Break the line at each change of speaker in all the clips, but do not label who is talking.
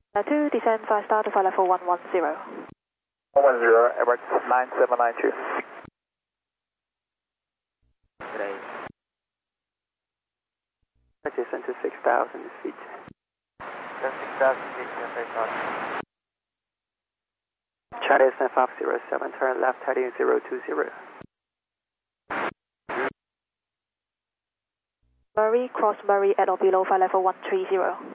2, descend 5 star to flight level 110.
110, Emirates 9792.
Today. Descend to 6,000 feet.
6,000 feet, face on.
China Descent 507, turn left heading 020.
Murray, cross Murray at or below flight level 130.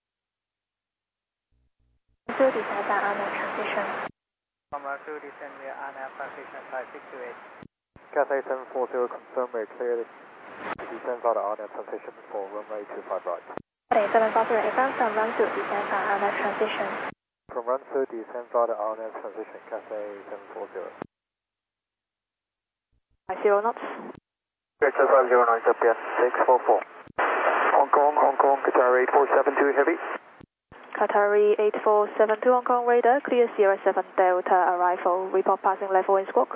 2, descend by RNAV transition.
Comma 2, descend via RNAV transition flight 628. Cathay 740, confirm we're clear. Descend via RNAV transition for runway 25 right.
Cathay 740, advance on run 2, descend by RNAV transition.
From run 2, descend via RNAV transition, Cathay 740.
50 knots.
Delta 509, Japan 644. Hong Kong, Qatar 8472 heavy.
Qatar 8472 Hong Kong radar, clear Sierra 7 Delta arrival, report passing level in squawk.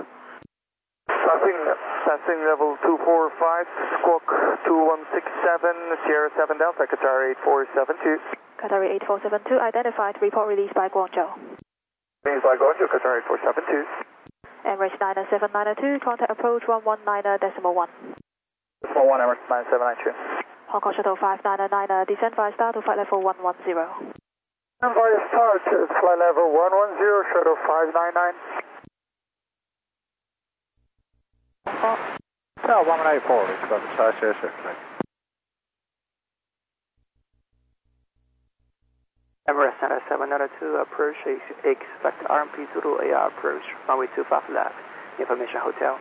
Passing level 245, squawk 2167, Sierra 7 Delta, Qatar 8472.
Qatar 8472 identified, report released by Guangzhou.
Released by Guangzhou, Qatar 8472.
Emirates 97992, contact approach 119.1.
Decimal 1, Emirates 9792.
Hong Kong Shuttle 5999, descend via star to flight level 110.
And via star to flight level 110, Shuttle 599. No, 184, it's got the size here, circulate.
Emirates 9792, approach, expect RMP Zulu AR approach, runway 25 left, information hotel.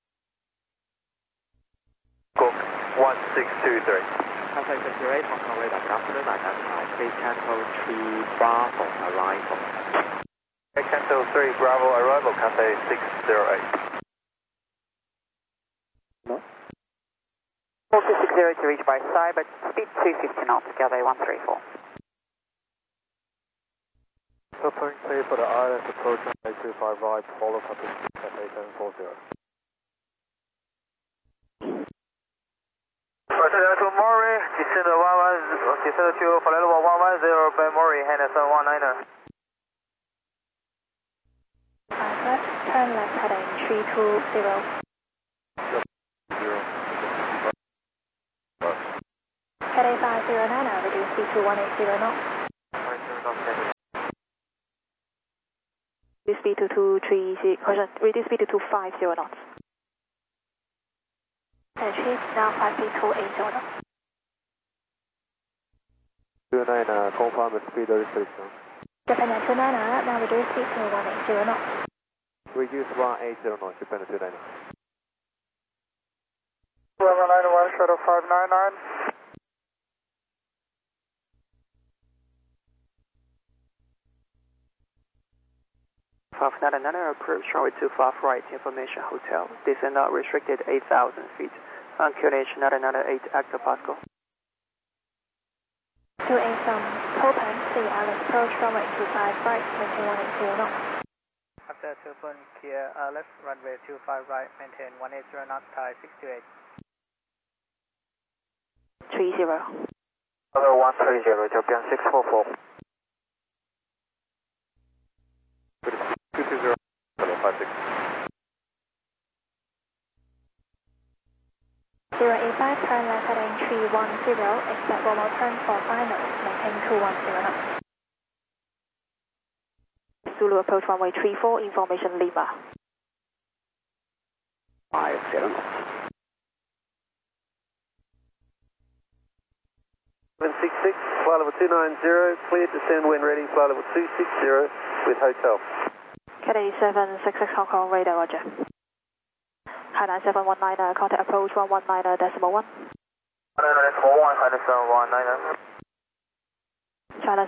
Cook 1623.
Contact 58, Hong Kong radar, good afternoon, identify, please cancel 3 Bravo arrival.
Cancel 3 Bravo arrival, Cathay 608.
No?
4260 to reach by side, but speed 250 knots, Cathay 134.
Suffering clear for the ILS approach on 825 right, follow continuous Cathay 740. Roger, to Murray, descend to flight level 110 by Murray, Henderson 190.
5 left, turn left heading 320. Cathay 509, reduce speed to 180 knots.
Reduce speed to 230, reduce speed to 250 knots.
Achieve now 5 feet 280 knots.
29, confirm the speed restriction.
Japan 299, now reduce speed to 180 knots.
Reduce 180 knots, Japan 299. 791, Shuttle 599.
Approach runway 25 right, information hotel. Descend not restricted 8,000 feet. On QNH 998 hectopascal.
28 Copen, see ILS approach runway 25 right, maintain 180 knots.
After 2 point clear left, runway 25 right, maintain 180 knots, Thai 628.
30.
Other 130, Japan 644. 220, 56.
085, turn left heading 310, expect one more turn for final, maintain 210 knots.
Zulu approach runway 34, information Lima.
50 knots.
766, flight level 290, clear descend when ready, flight level 260 with hotel.
Cathay 766 Hong Kong radar, roger. Hainan 719, contact approach 119.1.
119.1, Henderson 190.
China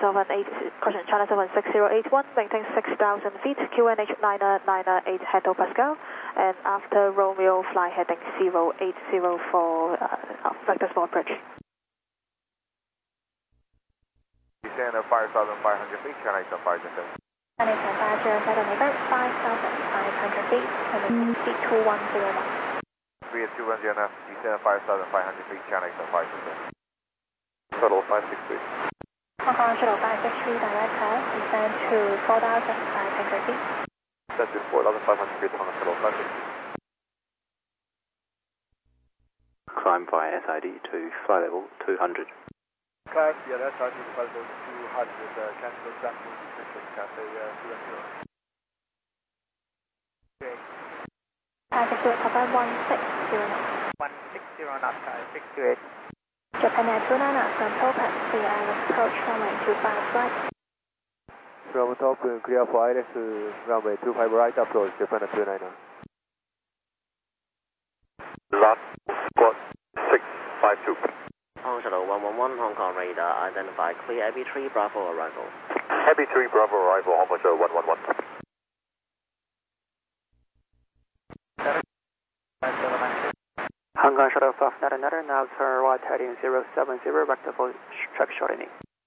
7681, maintain 6,000 feet, QNH 998 hectopascal, and after Romeo fly heading 080 for vector small approach.
Descend at 5,500 feet, China 507.
China 507, event 5,500 feet, and speed 210 knots.
Speed 210 knots, descend at 5,500 feet, China 507. Total 563.
Hong Kong Shuttle 563 director, descend to 4,500 feet.
That's just 4,500 feet, Hong Kong Shuttle 563.
Climb via SID to flight level 200.
Climb via SID to flight level 200, cancel that move restriction, Cathay 210. Okay.
568, Papa 160 knots.
160 knots, 628.
Japan Air 299 from Topaz, clear ILS approach runway 25 right.
From top, clear for ILS, runway 25 right approach, Japan Air 299.
Lot squad 652.
Hong Shuttle 111, Hong Kong radar, identify clear Abbey 3 Bravo arrival.
Abbey 3 Bravo arrival, Hong Kong Shuttle 111.
Hong Kong Shuttle 599, now turn right heading 070, rectified track shortening.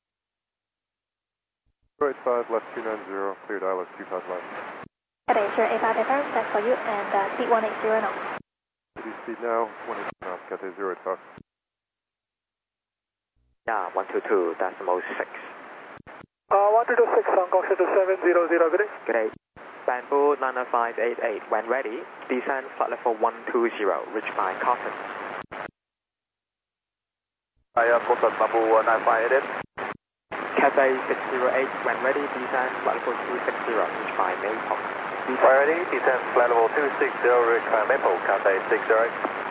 Right 5, left 290, cleared ILS 25 left.
Cathay 085 affirm, that's for you, and speed 180 knots.
Reduce speed now, 180 knots, Cathay 085.
Yeah, 122.6.
1226, Hong Kong Shuttle 700, good day.
Good day. Bamboo 90588, when ready, descend flight level 120, reach by Cotton.
Bamboo 958.
Cathay 608, when ready, descend flight level 260, reach by Maple.
When ready, descend flight level 260, reach by Maple, Cathay 608.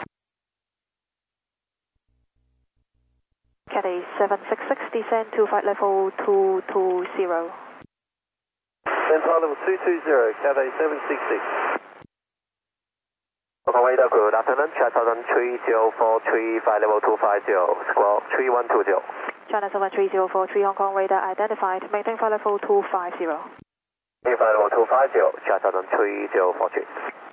Cathay 766, descend to flight level 220.
Descend flight level 220, Cathay 766. Hong Kong radar, good afternoon, China 3043, flight level 250, squawk 3120.
China 73043, Hong Kong radar identified, maintain flight level 250.
Maintain flight level 250, China 3043.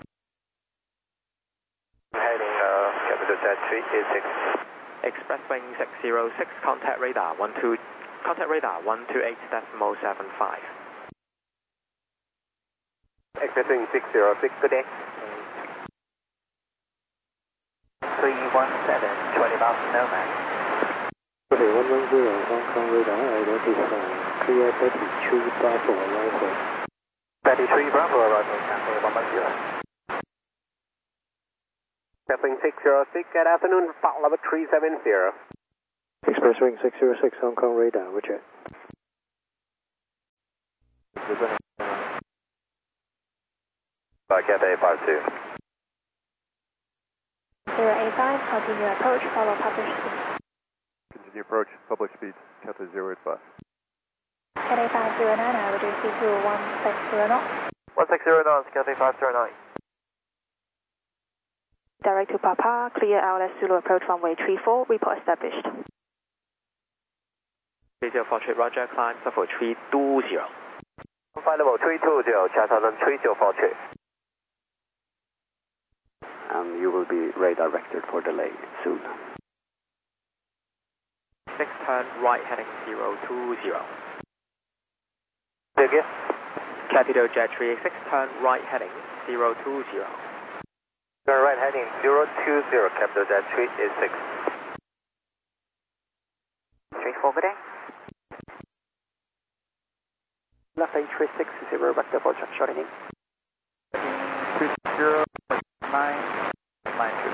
Heading capital Jet 386.
Express wing 606, contact radar 128.75.
Express wing 606, good day.
317, 20 miles to Nomad.
Good day, 110, Hong Kong radar, identify, clear 33 Bravo arrival.
33 Bravo arrival, Cathay 110. Express wing 606, good afternoon, flight level 370.
Express wing 606, Hong Kong radar, roger.
Cathay 52.
085, continue approach, follow published speed.
Continue approach, public speed, Cathay 085.
Cathay 509, reduce speed to 160 knots.
160 knots, Cathay 509.
Direct to Papa, clear ILS Zulu approach runway 34, report established.
3043, roger, climb level 320.
Flight level 320, China 3043.
And you will be redirected for delay soon. 6 turn right heading 020.
Again.
Capital Jet 386, turn right heading 020.
Turn right heading 020, capital Jet 386.
34, good day.
Left 8360, rectified track shortening.
3092.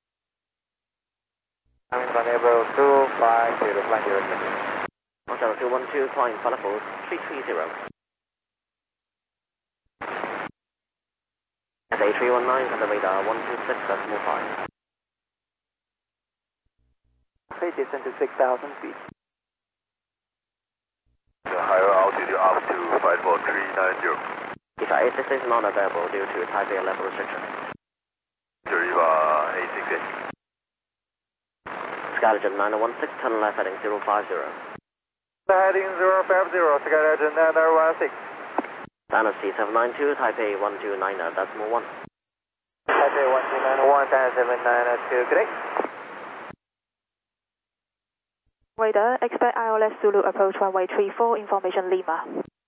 I'm unable to fly to the flight direction.
Hong Shuttle 212, climb flight level 330. Cathay 319, on the radar 126.5.
Please descend to 6,000 feet.
The higher altitude up to flight level 390.
ETA 86 is not available due to Taipei level restriction.
Deriva 868.
Skylegend 9016, turn left heading 050.
Heading 050, Skylegend 9016.
Dynasty 792, Taipei 1290, decimal 1.
Taipei 1291, Dynasty 792, good day.
Radar, expect ILS Zulu approach runway 34, information Lima.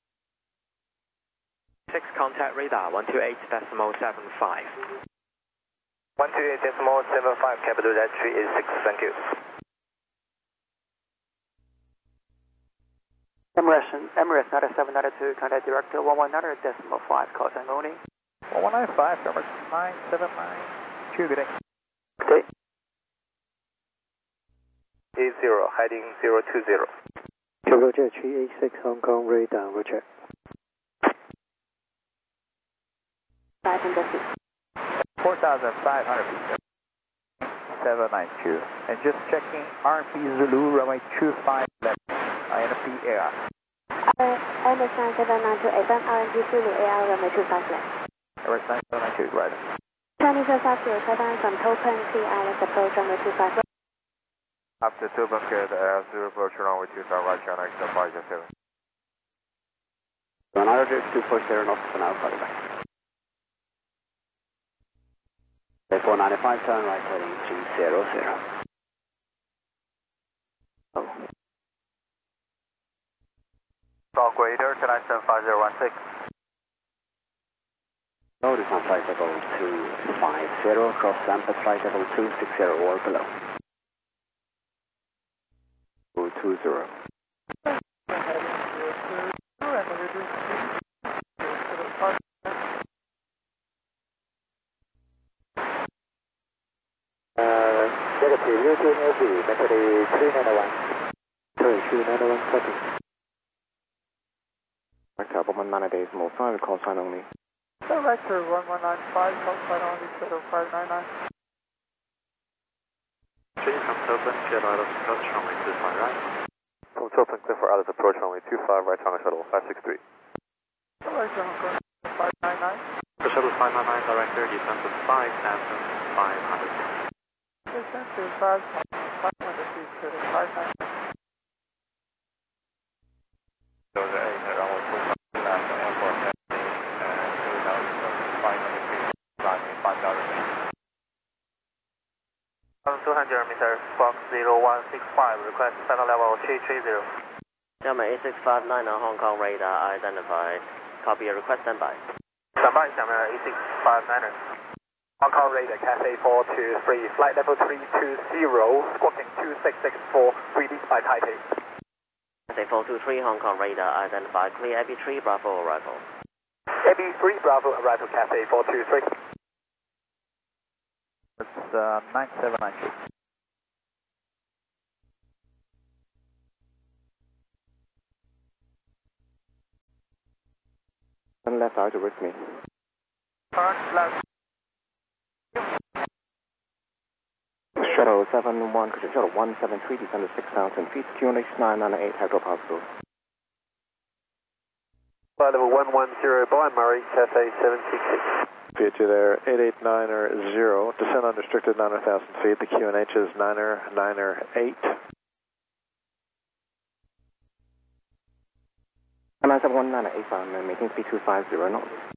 6 contact radar 128.75.
128.75, capital Jet 386, thank you.
Emirates 9792, contact director 119.5, call sign only.
1195, Emirates 9792, good day.
Good day.
80, heading 020.
Roger, 386 Hong Kong, radar, roger.
500 feet.
4,500 feet. 792. And just checking RMP Zulu, runway 25 left, INP AR.
Emirates 9792 FM, RMP Zulu AR, runway 25 left.
Emirates 9792, right.
Chinese aircraft 079 from Topen, 3 hours approach, runway 25 left.
After Topen, clear the air, 0 approach, runway 25 right, China, exit 507.
102.0 knots for now, calling back. 495, turn right, heading 300. Oh.
Dog Raider, Chennai 75016.
Road is on flight level 250, cross Samples flight level 260 or below. 220.
Negative, European LV, Mercury 391. Sorry, 391, copy.
Vector 119.5, call sign only.
Vector 1195, call sign only, 0599.
Change from Topen, clear for Alice approach, runway 25 right.
From Topen, clear for Alice approach, runway 25 right, China Shuttle 563.
Vector Hong Kong, 599. The Shuttle 599, director, descent to 5,500 feet.
Descent to 5,500 feet to the 599. Those are 8 runway 25 left, airport taxi, and 2,500 feet, climbing 5,000 feet.
200 meters, Fox 0165, request final level 330.
Xiamen 8659 on Hong Kong radar identified. Copy your request, stand by.
Stand by, Xiamen 8659. Hong Kong radar, Cathay 423, flight level 320, squawking 2664, released by Taipei.
Cathay 423 Hong Kong radar identified. Clear AB3 Bravo arrival.
AB3 Bravo arrival, Cathay 423.
It's 9792.
Turn left out with me.
Turn left.
Shuttle 71, Shuttle 173, descend to 6,000 feet, QNH 998, hydro possible.
Flight level 110, Boeing Murray, Cathay 766.
Future there, 889er0, descend unrestricted 9,000 feet, the QNH is 998.
971 985, maintain speed 250 knots.